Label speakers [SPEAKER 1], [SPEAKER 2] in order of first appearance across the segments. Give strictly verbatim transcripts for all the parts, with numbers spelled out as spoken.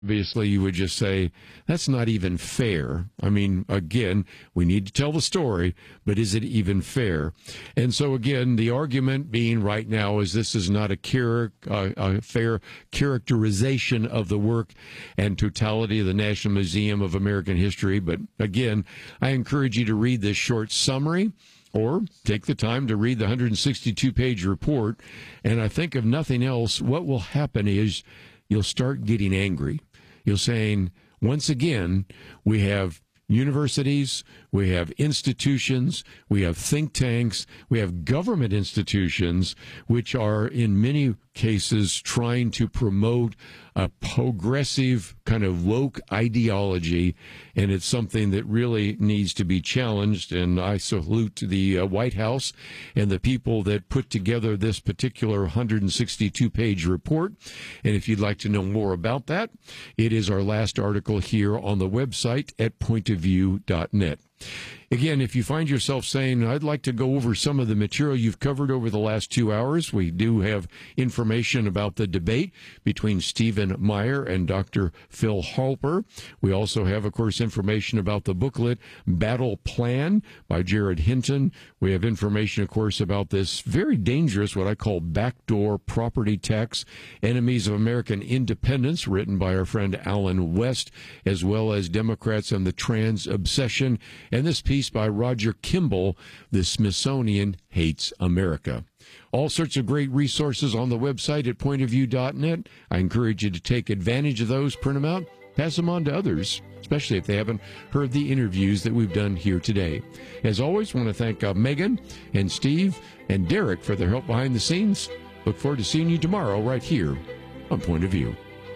[SPEAKER 1] Obviously, you would just say, that's not even fair. I mean, again, we need to tell the story, but is it even fair? And so, again, the argument being right now is this is not a, char- uh, a fair characterization of the work and totality of the National Museum of American History. But, again, I encourage you to read this short summary, or take the time to read the one hundred sixty-two page report. And I think, if nothing else, what will happen is you'll start getting angry. You're saying, once again, we have universities, we have institutions, we have think tanks, we have government institutions, which are in many cases trying to promote a progressive kind of woke ideology, and it's something that really needs to be challenged. And I salute the uh, White House and the people that put together this particular one hundred sixty-two page report. And if you'd like to know more about that, it is our last article here on the website at point of view dot net. Again, if you find yourself saying, I'd like to go over some of the material you've covered over the last two hours, we do have information about the debate between Stephen Meyer and Doctor Phil Halper. We also have, of course, information about the booklet Battle Plan by Jared Hinton. We have information, of course, about this very dangerous, what I call backdoor property tax, Enemies of American Independence, written by our friend Alan West, as well as Democrats and the Trans Obsession, and this piece by Roger Kimball, The Smithsonian Hates America. All sorts of great resources on the website at point of view dot net. I encourage you to take advantage of those, print them out, pass them on to others, especially if they haven't heard the interviews that we've done here today. As always, I want to thank uh, Megan and Steve and Derek for their help behind the scenes. Look forward to seeing you tomorrow right here on Point of View.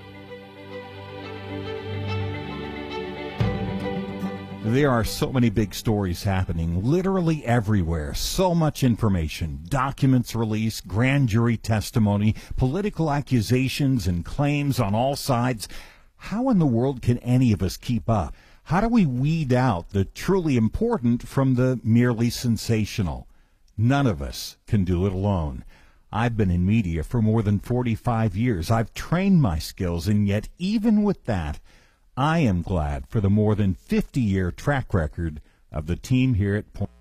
[SPEAKER 2] There are so many big stories happening literally everywhere. So much information, documents released, grand jury testimony, political accusations and claims on all sides. How in the world can any of us keep up? How do we weed out the truly important from the merely sensational? None of us can do it alone. I've been in media for more than forty-five years. I've trained my skills, and yet even with that, I am glad for the more than fifty-year track record of the team here at Point.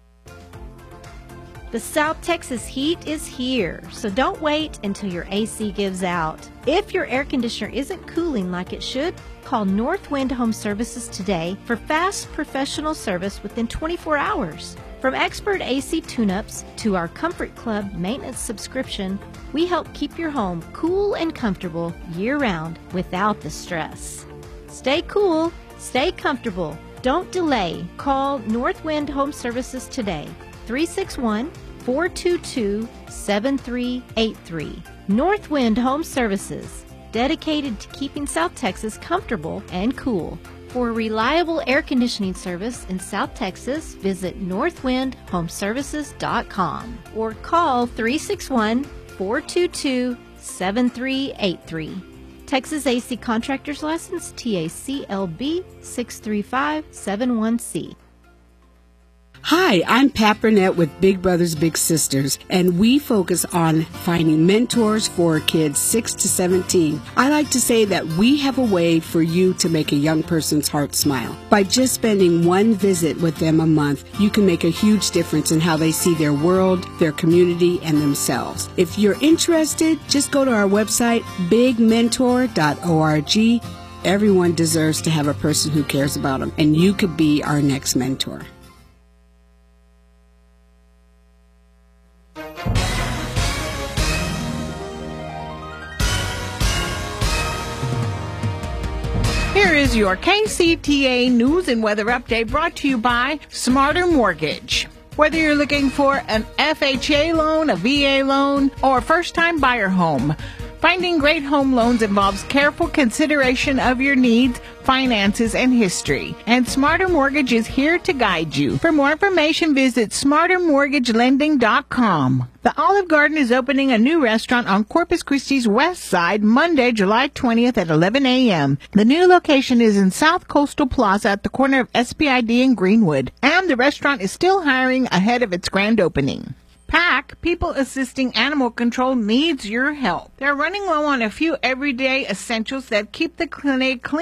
[SPEAKER 3] The South Texas heat is here, so don't wait until your A C gives out. If your air conditioner isn't cooling like it should, call Northwind Home Services today for fast professional service within twenty-four hours. From expert A C tune-ups to our Comfort Club maintenance subscription, we help keep your home cool and comfortable year-round without the stress. Stay cool, stay comfortable. Don't delay. Call Northwind Home Services today, three six one, four two two, seven three eight three. Northwind Home Services, dedicated to keeping South Texas comfortable and cool. For reliable air conditioning service in South Texas, visit northwind home services dot com or call three six one, four two two, seven three eight three. Texas A C Contractors License T A C L B six three five seven one C.
[SPEAKER 4] Hi, I'm Pat Burnett with Big Brothers Big Sisters, and we focus on finding mentors for kids six to seventeen. I like to say that we have a way for you to make a young person's heart smile. By just spending one visit with them a month, you can make a huge difference in how they see their world, their community, and themselves. If you're interested, just go to our website, big mentor dot org. Everyone deserves to have a person who cares about them, and you could be our next mentor.
[SPEAKER 5] Here is your K C T A News and Weather Update brought to you by Smarter Mortgage. Whether you're looking for an F H A loan, a V A loan, or a first-time buyer home, finding great home loans involves careful consideration of your needs, finances, and history. And Smarter Mortgage is here to guide you. For more information, visit smarter mortgage lending dot com. The Olive Garden is opening a new restaurant on Corpus Christi's west side Monday, July twentieth at eleven a.m. The new location is in South Coastal Plaza at the corner of S P I D and Greenwood, and the restaurant is still hiring ahead of its grand opening. PAC, People Assisting Animal Control, needs your help. They're running low on a few everyday essentials that keep the clinic clean